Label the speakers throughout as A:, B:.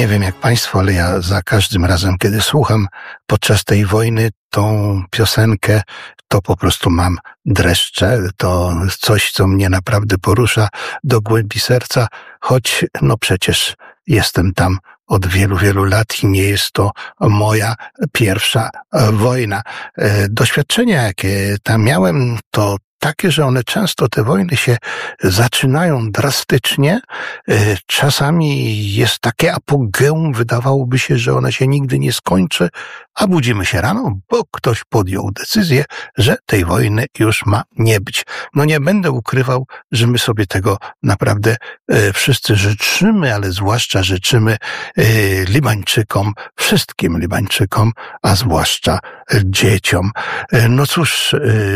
A: Nie wiem jak państwo, ale ja za każdym razem, kiedy słucham podczas tej wojny tą piosenkę, to po prostu mam dreszcze. To coś, co mnie naprawdę porusza do głębi serca, choć no przecież jestem tam od wielu, wielu lat i nie jest to moja pierwsza wojna. Doświadczenia, jakie tam miałem, to takie, że one często, te wojny się zaczynają drastycznie. Czasami jest takie apogeum, wydawałoby się, że ona się nigdy nie skończy, a budzimy się rano, bo ktoś podjął decyzję, że tej wojny już ma nie być. No nie będę ukrywał, że my sobie tego naprawdę wszyscy życzymy, ale zwłaszcza życzymy Libańczykom, wszystkim Libańczykom, a zwłaszcza dzieciom. No cóż,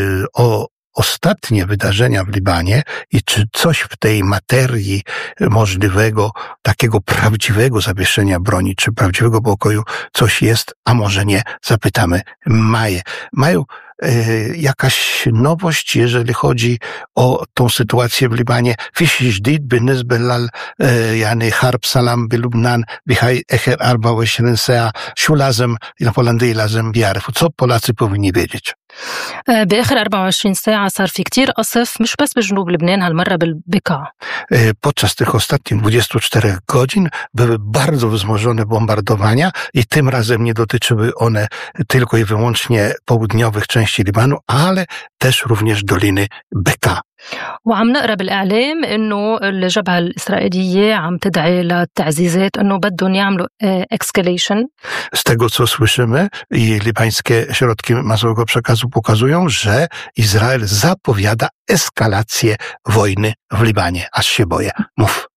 A: ostatnie wydarzenia w Libanie i czy coś w tej materii możliwego, takiego prawdziwego zawieszenia broni, czy prawdziwego pokoju coś jest, a może nie, zapytamy Maję. Maju, jakaś nowość, jeżeli chodzi o tą sytuację w Libanie? Fish jdid بالنسبة لل يعني حرب سلام بلبنان بهاي آخر 24 ساعة شو لازم البولندي لازم بيعرفوا co Polacy powinni wiedzieć?
B: بآخر 24 ساعة صار في كتير قصف مش بس بجنوب لبنان هالمرة بالبقاع.
A: Podczas tych ostatnich 24 godzin były bardzo wzmożone bombardowania i tym razem nie dotyczyły one tylko i wyłącznie południowych części Libanu, ale też również Doliny Beka.
B: وعم نقرأ بالإعلام إنه الجبهة الإسرائيلية عم تدعي للتعزيزات إنه بدهم يعملوا escalation.
A: Z tego, co słyszymy, i libańskie środki masowego przekazu pokazują, że Izrael zapowiada eskalację wojny w Libanie. Aż się boję. Mów.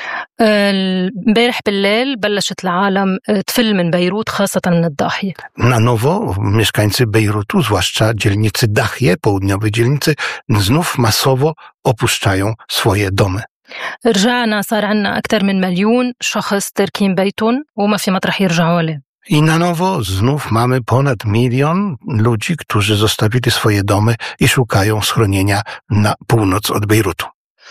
B: امبارح بالليل بلشت العالم تفل من بيروت خاصة من الضاحية.
A: Na nowo mieszkańcy Bejrutu, zwłaszcza dzielnicy Dahie, południowej dzielnicy, znów masowo opuszczają swoje domy.
B: رجعنا صار عنا أكثر من 1,000,000 شخص تاركين بيتهم وما في مطرح يرجعوا له.
A: I na nowo znów mamy ponad 1 milion ludzi, którzy zostawili swoje domy i szukają schronienia na północ od Bejrutu.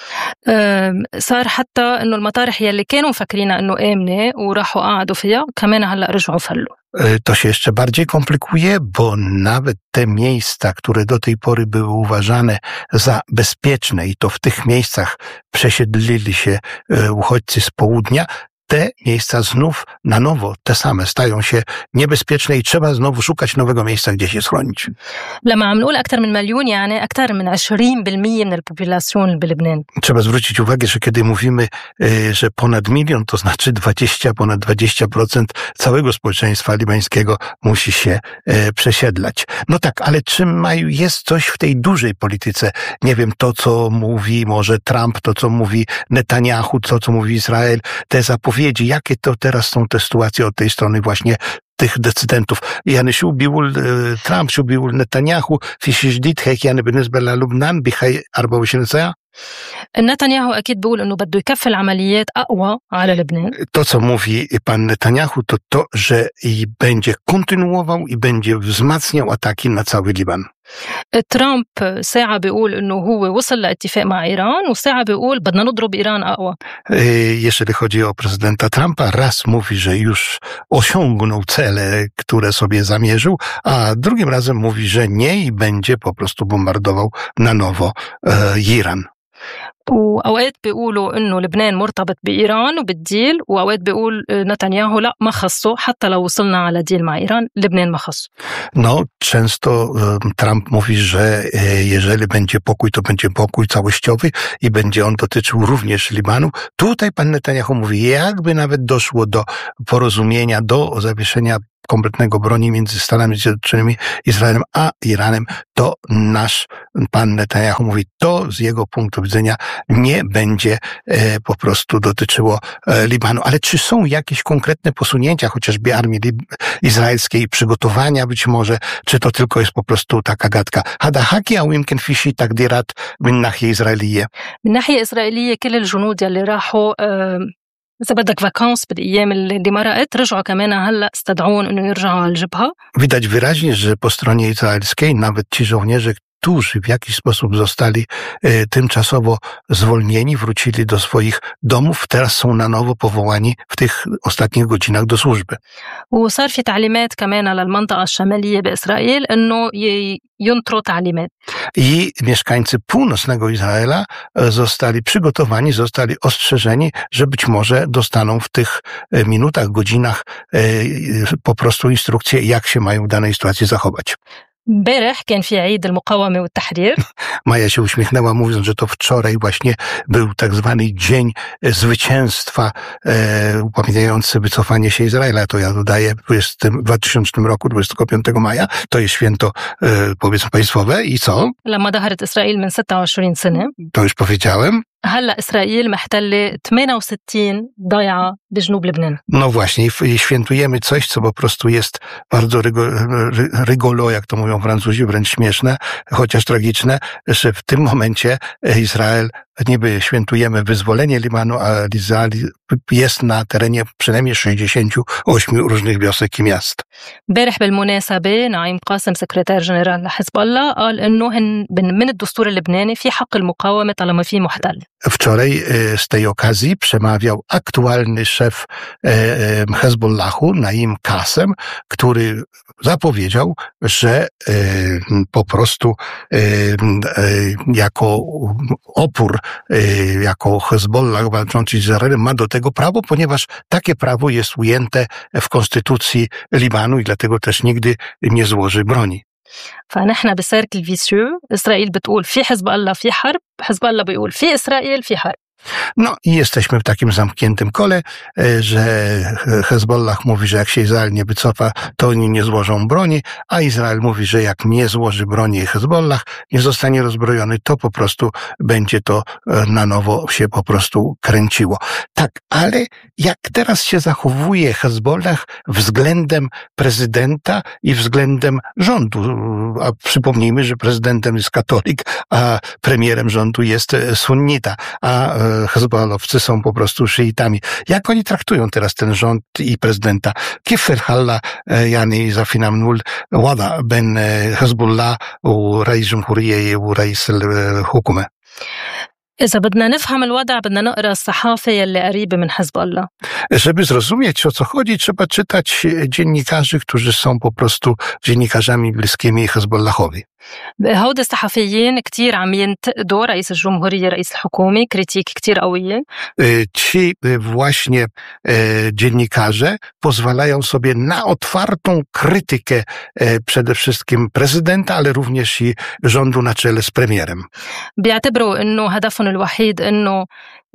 B: صار حتى إنه المطارح يلي كانوا مفكرينها إنه آمنة وراحوا قعدوا فيها كمان هلأ رجعوا فلوا.
A: To się jeszcze bardziej komplikuje, bo nawet te miejsca, które do tej pory były uważane za bezpieczne i to w tych miejscach przesiedlili się uchodźcy z południa, te miejsca znów na nowo, te same, stają się niebezpieczne i trzeba znowu szukać nowego miejsca, gdzie się schronić.
B: لما عم نقول أكثر من 1,000,000 يعني أكثر من 20% من البوبولاسيون بلبنان.
A: Trzeba zwrócić uwagę, że kiedy mówimy, że ponad 1 milion, to znaczy ponad 20% całego społeczeństwa libańskiego musi się przesiedlać. No tak, ale czy jest coś w tej dużej polityce? Nie wiem, to co mówi może Trump, to co mówi Netanyahu, to co mówi Izrael, te zapowiedzi, jakie to teraz są te sytuacje od tej strony właśnie tych decydentów. يعني شو بيقول ترامب شو بيقول نتنياهو في شيء جديد هيك يعني بالنسبة للبنان بهاي 24 ساعة؟
B: نتنياهو أكيد بيقول إنه بده يكفل عمليات أقوى على لبنان.
A: To, co mówi pan Netanyahu, to, że i będzie kontynuował i będzie wzmacniał ataki na cały Liban.
B: ترامب ساعة بيقول إنه هو وصل لاتفاق مع إيران وساعة بيقول بدنا نضرب إيران أقوى.
A: Jeżeli chodzi o prezydenta Trumpa, raz mówi, że już osiągnął cele, które sobie zamierzył, a drugim razem mówi, że nie i będzie po prostu bombardował na nowo Iran.
B: وأوقات بيقولوا إنه لبنان مرتبط بإيران وبالديل وأوقات بيقول نتنياهو لا ما خصه حتى لو وصلنا على ديل مع إيران لبنان ما خصه.
A: No, często Trump mówi, że jeżeli będzie pokój, to będzie pokój całościowy i będzie on dotyczył również Libanu. Tutaj pan Netanyahu mówi, jakby nawet doszło do porozumienia, do zawieszenia kompletnego broni między Stanami Zjednoczonymi, Izraelem a Iranem, to nasz pan Netanyahu mówi, to z jego punktu widzenia nie będzie po prostu dotyczyło Libanu. Ale czy są jakieś konkretne posunięcia, chociażby armii izraelskiej, przygotowania być może, czy to tylko jest po prostu taka gadka? هذا حكي أو يمكن في شيء تقديرات من ناحية إسرائيلية؟
B: من ناحية إسرائيلية كل الجنود اللي راحوا إذا بدك فاكانس بالأيام اللي مرقت رجعوا كمان هلأ استدعون إنه يرجعوا على الجبهة.
A: Widać wyraźnie, że po stronie izraelskiej nawet ci żołnierze, niektórzy w jakiś sposób zostali tymczasowo zwolnieni, wrócili do swoich domów, teraz są na nowo powołani w tych ostatnich godzinach do służby.
B: وصار في تعليمات كمان على المنطقة الشمالية بإسرائيل إنه ينطروا تعليمات.
A: I mieszkańcy północnego Izraela zostali przygotowani, zostali ostrzeżeni, że być może dostaną w tych minutach, godzinach po prostu instrukcje, jak się mają w danej sytuacji zachować.
B: امبارح كان في عيد المقاومة والتحرير.
A: Maja się uśmiechnęła, mówiąc, że to wczoraj właśnie był tak zwany Dzień Zwycięstwa upamiętniający wycofanie się Izraela. To ja dodaję w 2000 roku, 25 maja. To jest święto, powiedzmy, państwowe. I co?
B: لما ظهرت إسرائيل من 26 سنة.
A: To już powiedziałem.
B: هلا إسرائيل محتلة 68 ضيعة بجنوب لبنان.
A: No właśnie, i świętujemy coś, co po prostu jest bardzo rigolo, jak to mówią Francuzi, wręcz śmieszne, chociaż tragiczne, że w tym momencie Izrael, niby świętujemy wyzwolenie Libanu, a Izrael jest na terenie przynajmniej 68 różnych wiosek i miast.
B: امبارح بالمناسبة نعيم قاسم سكرتير جنرال لحزب الله قال إنه من الدستور اللبناني في حق المقاومة طالما في محتل.
A: Wczoraj z tej okazji przemawiał aktualny szef Hezbollahu, Naim Kasem, który zapowiedział, że po prostu jako opór, jako Hezbollah walczący z Izraelem ma do tego prawo, ponieważ takie prawo jest ujęte w konstytucji Libanu i dlatego też nigdy nie złoży broni.
B: فنحن بسيركل فيسيو إسرائيل بتقول في حزب الله في حرب حزب الله بيقول في إسرائيل في حرب.
A: No i jesteśmy w takim zamkniętym kole, że Hezbollah mówi, że jak się Izrael nie wycofa, to oni nie złożą broni, a Izrael mówi, że jak nie złoży broni Hezbollah, nie zostanie rozbrojony, to po prostu będzie to na nowo się po prostu kręciło. Tak, ale jak teraz się zachowuje Hezbollah względem prezydenta i względem rządu? A przypomnijmy, że prezydentem jest katolik, a premierem rządu jest sunnita, a Hezbollahowcy są po prostu szyitami. Jak oni traktują teraz ten rząd i prezydenta? كيف الحل يعني إذا فينا نقول وضع بين حزب الله ورئيس الجمهورية ورئيس الحكومة؟
B: إذا بدنا نفهم الوضع بدنا نقرأ الصحافة يلي قريبة من حزب الله.
A: Żeby zrozumieć, o co chodzi, trzeba czytać dziennikarzy, którzy są po prostu dziennikarzami bliskimi Hezbollahowi.
B: هودي الصحفيين كتير عم ينتقدوا رئيس الجمهورية رئيس الحكومة كريتيك كتير قوية.
A: Ci właśnie dziennikarze pozwalają sobie na otwartą krytykę przede wszystkim prezydenta, ale również i rządu na czele z premierem.
B: بيعتبروا إنه هدفهم الوحيد إنه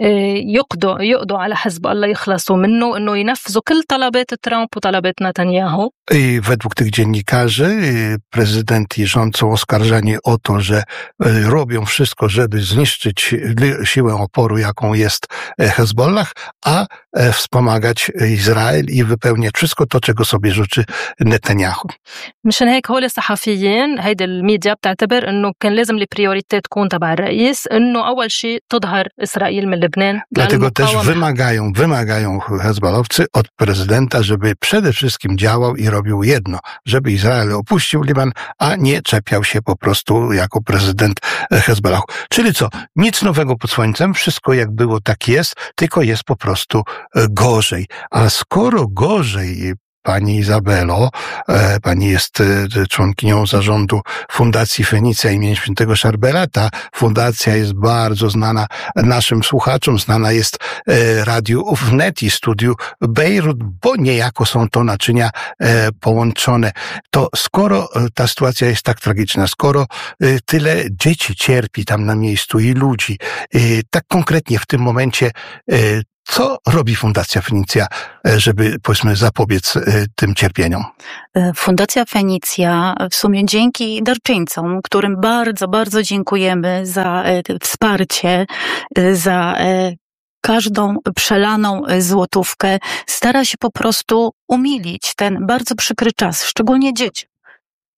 B: يقضوا على حزب الله يخلصوا منه إنه ينفذوا كل طلبات ترامب وطلبات نتنياهو.
A: I według tych dziennikarzy prezydent i rząd są oskarżani o to, że robią wszystko, żeby zniszczyć siłę oporu, jaką jest Hezbollah, a wspomagać Izrael i wypełniać wszystko to, czego sobie życzy Netanyahu.
B: مشان هيك هول الصحفيين هيدي الميديا بتعتبر إنه كان لازم البريوريتات تكون تبع الرئيس إنه أول شيء تظهر إسرائيل من لبنان.
A: Dlatego też wymagają Hezbollahowcy od prezydenta, żeby przede wszystkim działał i robił jedno, żeby Izrael opuścił Liban, a nie czepiał się po prostu jako prezydent Hezbollahu. Czyli co? Nic nowego pod słońcem, wszystko jak było, tak jest, tylko jest po prostu gorzej. A skoro gorzej, Pani Izabelo, pani jest członkinią zarządu Fundacji Fenicja imienia Świętego Szarbela. Ta fundacja jest bardzo znana naszym słuchaczom, znana jest Radiu Wnet i Studiu Bejrut, bo niejako są to naczynia połączone. To skoro ta sytuacja jest tak tragiczna, skoro tyle dzieci cierpi tam na miejscu i ludzi, tak konkretnie w tym momencie, co robi Fundacja Fenicja, żeby, powiedzmy, zapobiec tym cierpieniom?
C: Fundacja Fenicja w sumie dzięki darczyńcom, którym bardzo, bardzo dziękujemy za wsparcie, za każdą przelaną złotówkę, stara się po prostu umilić ten bardzo przykry czas, szczególnie dzieciom.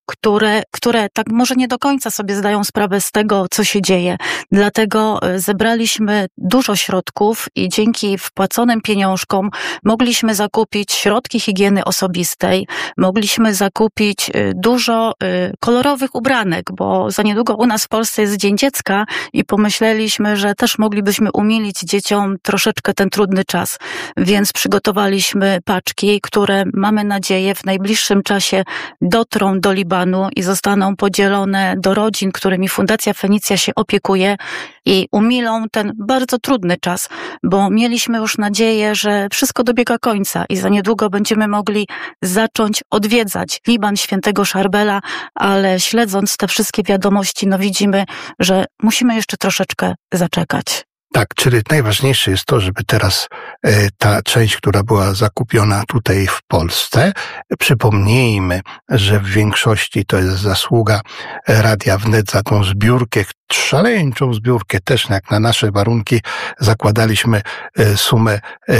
C: które tak może nie do końca sobie zdają sprawę z tego, co się dzieje. Dlatego zebraliśmy dużo środków i dzięki wpłaconym pieniążkom mogliśmy zakupić środki higieny osobistej, mogliśmy zakupić dużo kolorowych ubranek, bo za niedługo u nas w Polsce jest Dzień Dziecka i pomyśleliśmy, że też moglibyśmy umilić dzieciom troszeczkę ten trudny czas. Więc przygotowaliśmy paczki, które mamy nadzieję w najbliższym czasie dotrą do Libanu i zostaną podzielone do rodzin, którymi Fundacja Fenicja się opiekuje i umilą ten bardzo trudny czas, bo mieliśmy już nadzieję, że wszystko dobiega końca i za niedługo będziemy mogli zacząć odwiedzać Liban Świętego Szarbela, ale śledząc te wszystkie wiadomości, widzimy, że musimy jeszcze troszeczkę zaczekać.
A: Tak, czyli najważniejsze jest to, żeby teraz ta część, która była zakupiona tutaj w Polsce, przypomnijmy, że w większości to jest zasługa Radia Wnet za tą zbiórkę, szaleńczą zbiórkę, też jak na nasze warunki zakładaliśmy sumę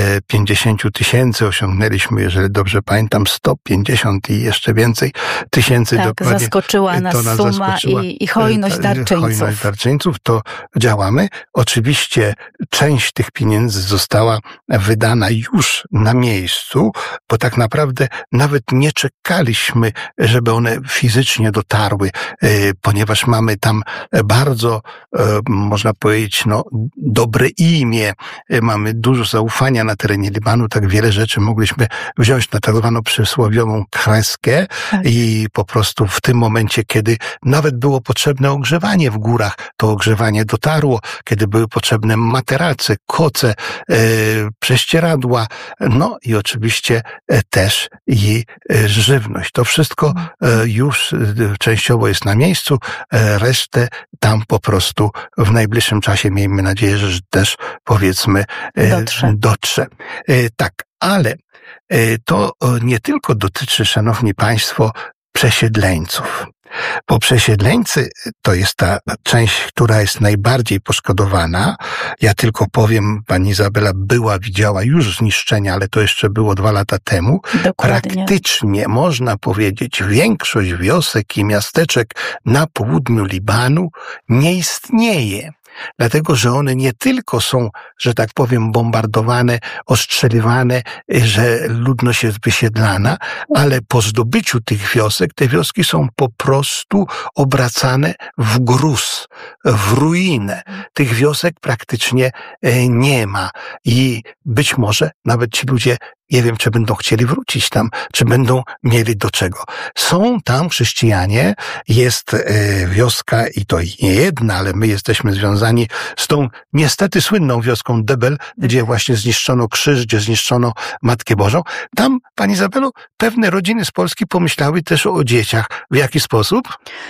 A: 50 000, osiągnęliśmy, jeżeli dobrze pamiętam, 150 i jeszcze więcej tysięcy.
C: Tak,
A: dokładnie.
C: Zaskoczyła nas suma i hojność darczyńców.
A: Hojność darczyńców, to działamy. Oczywiście część tych pieniędzy została wydana już na miejscu, bo tak naprawdę nawet nie czekaliśmy, żeby one fizycznie dotarły, ponieważ mamy tam bardzo, można powiedzieć, dobre imię, mamy dużo zaufania na terenie Libanu, tak wiele rzeczy mogliśmy wziąć na tak zwaną przysłowiową kreskę i po prostu w tym momencie, kiedy nawet było potrzebne ogrzewanie w górach, to ogrzewanie dotarło, kiedy były potrzebne materace, koce, prześcieradła, i oczywiście też i żywność. To wszystko już częściowo jest na miejscu, resztę tam po prostu w najbliższym czasie, miejmy nadzieję, że też powiedzmy dotrze. Tak, ale to nie tylko dotyczy, szanowni państwo, przesiedleńców. Bo przesiedleńcy to jest ta część, która jest najbardziej poszkodowana. Ja tylko powiem, pani Izabela widziała już zniszczenia, ale to jeszcze było 2 lata temu.
C: Dokładnie.
A: Praktycznie można powiedzieć, większość wiosek i miasteczek na południu Libanu nie istnieje. Dlatego, że one nie tylko są, że tak powiem, bombardowane, ostrzeliwane, że ludność jest wysiedlana, ale po zdobyciu tych wiosek, te wioski są po prostu obracane w gruz, w ruinę. Tych wiosek praktycznie nie ma i być może nawet ci ludzie, nie wiem, czy będą chcieli wrócić tam, czy będą mieli do czego. Są tam chrześcijanie, jest wioska i to nie jedna, ale my jesteśmy związani z tą niestety słynną wioską Debel, gdzie właśnie zniszczono krzyż, gdzie zniszczono Matkę Bożą. Tam, pani Izabelo, pewne rodziny z Polski pomyślały też o dzieciach. W jaki sposób?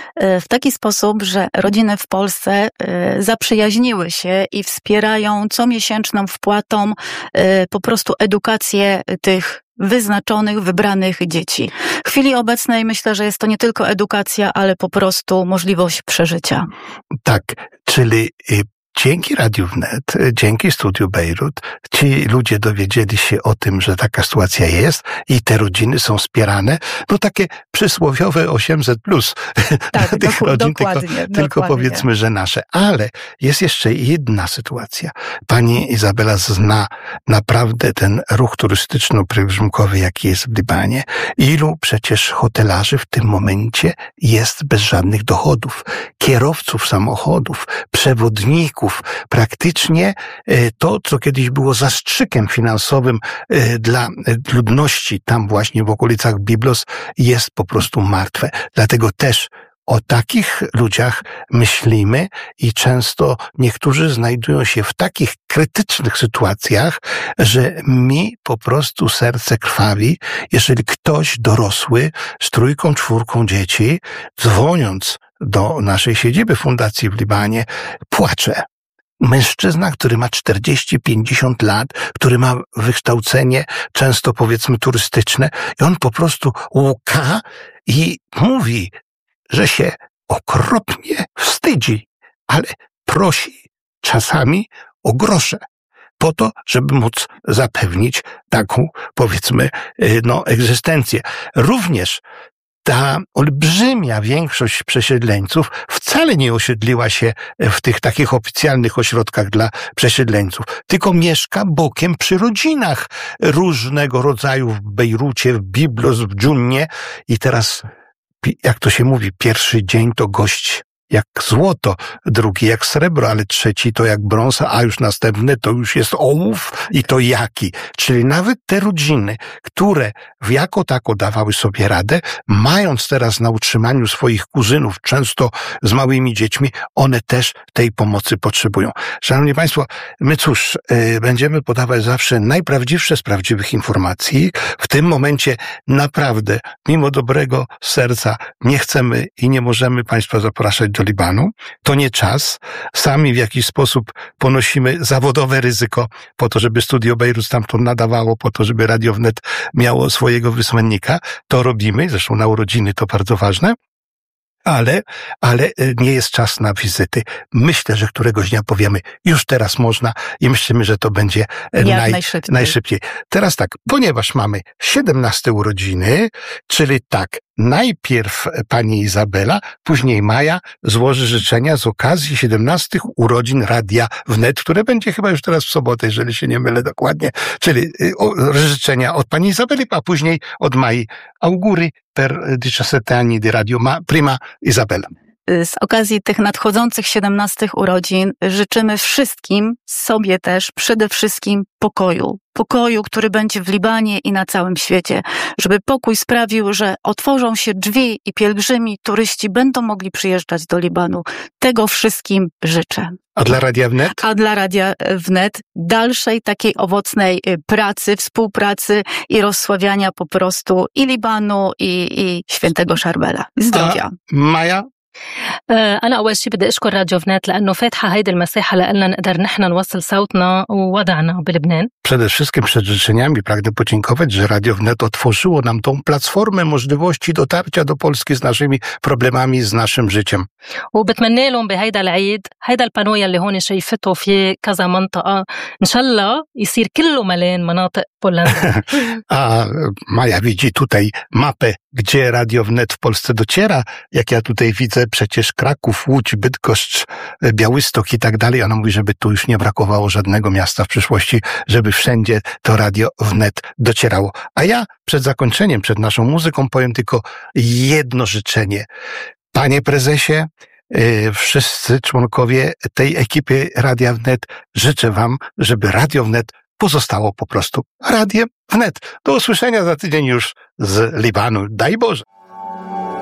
C: W taki sposób, że rodziny w Polsce zaprzyjaźniły się i wspierają comiesięczną wpłatą po prostu edukację tych wyznaczonych, wybranych dzieci. W chwili obecnej myślę, że jest to nie tylko edukacja, ale po prostu możliwość przeżycia.
A: Tak, czyli dzięki Radiu Wnet, dzięki Studiu Bejrut, ci ludzie dowiedzieli się o tym, że taka sytuacja jest i te rodziny są wspierane. Takie przysłowiowe 800+.
C: Tak,
A: dla tych rodzin,
C: dokładnie.
A: tylko powiedzmy, że nasze. Ale jest jeszcze jedna sytuacja. Pani Izabela zna naprawdę ten ruch turystyczno-pielgrzymkowy, jaki jest w Libanie. Ilu przecież hotelarzy w tym momencie jest bez żadnych dochodów. Kierowców samochodów, przewodników, praktycznie to, co kiedyś było zastrzykiem finansowym dla ludności tam właśnie w okolicach Biblos, jest po prostu martwe. Dlatego też o takich ludziach myślimy i często niektórzy znajdują się w takich krytycznych sytuacjach, że mi po prostu serce krwawi, jeżeli ktoś dorosły z 3, 4 dzieci, dzwoniąc do naszej siedziby fundacji w Libanie, płacze. Mężczyzna, który ma 40-50 lat, który ma wykształcenie często powiedzmy turystyczne i on po prostu łka i mówi, że się okropnie wstydzi, ale prosi czasami o grosze po to, żeby móc zapewnić taką, powiedzmy, egzystencję. Również ta olbrzymia większość przesiedleńców wcale nie osiedliła się w tych takich oficjalnych ośrodkach dla przesiedleńców, tylko mieszka bokiem przy rodzinach różnego rodzaju w Bejrucie, w Biblos, w Dżunnie i teraz, jak to się mówi, pierwszy dzień to gość jak złoto, drugi jak srebro, ale trzeci to jak brąz, a już następny to już jest ołów i to jaki. Czyli nawet te rodziny, które jako tako dawały sobie radę, mając teraz na utrzymaniu swoich kuzynów, często z małymi dziećmi, one też tej pomocy potrzebują. Szanowni Państwo, my cóż, będziemy podawać zawsze najprawdziwsze z prawdziwych informacji. W tym momencie naprawdę, mimo dobrego serca, nie chcemy i nie możemy Państwa zapraszać do Libanu. To nie czas. Sami w jakiś sposób ponosimy zawodowe ryzyko po to, żeby Studio Bejrut stamtąd nadawało, po to, żeby Radio Wnet miało swojego wysłannika. To robimy, zresztą na urodziny to bardzo ważne. Ale nie jest czas na wizyty. Myślę, że któregoś dnia powiemy, już teraz można i myślimy, że to będzie najszybciej. Teraz tak, ponieważ mamy 17 urodziny, czyli tak, najpierw pani Izabela, później Maja złoży życzenia z okazji 17 urodzin Radia Wnet, które będzie chyba już teraz w sobotę, jeżeli się nie mylę dokładnie. Czyli życzenia od pani Izabeli, a później od Mai. Auguri per 17 anni di Radio Prima Izabela.
C: Z okazji tych nadchodzących 17 urodzin życzymy wszystkim, sobie też, przede wszystkim pokoju. Pokoju, który będzie w Libanie i na całym świecie. Żeby pokój sprawił, że otworzą się drzwi i pielgrzymi, turyści będą mogli przyjeżdżać do Libanu. Tego wszystkim życzę.
A: A dla Radia Wnet?
C: A dla Radia Wnet dalszej takiej owocnej pracy, współpracy i rozsławiania po prostu i Libanu, i świętego Szarbela. Zdrowia.
A: Maja?
B: أنا أول شيء بدي أشكر راديو فنات لأنه فاتحة هيدي المساحة لأننا نقدر نحن نوصل صوتنا ووضعنا بلبنان.
A: Przede wszystkim przed życzeniami pragnę podziękować, że Radio Wnet otworzyło nam tą platformę możliwości dotarcia do Polski z naszymi problemami, z naszym życiem.
B: وبتمنى لهم بهيدا العيد هيدا البانويا اللي هون شايفته في كذا منطقة إن شاء الله يصير كله ملان مناطق بولندا.
A: A Maja widzi tutaj mapę, gdzie Radio Wnet w Polsce dociera. Jak ja tutaj widzę przecież Kraków, Łódź, Bydgoszcz, Białystok i tak dalej. Ona mówi, żeby tu już nie brakowało żadnego miasta w przyszłości, żeby wszędzie to Radio Wnet docierało. A ja przed zakończeniem, przed naszą muzyką powiem tylko jedno życzenie. Panie prezesie, wszyscy członkowie tej ekipy Radia Wnet, życzę wam, żeby Radio Wnet pozostało po prostu Radiem Wnet. Do usłyszenia za tydzień już z Libanu. Daj Boże!